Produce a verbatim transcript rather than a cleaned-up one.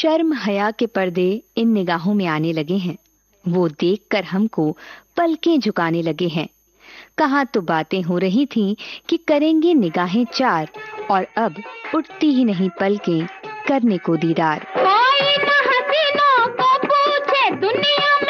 शर्म हया के पर्दे इन निगाहों में आने लगे हैं। वो देखकर हमको पलकें झुकाने लगे हैं। कहाँ तो बातें हो रही थीं कि करेंगे निगाहें चार, और अब उठती ही नहीं पलकें करने को दीदार।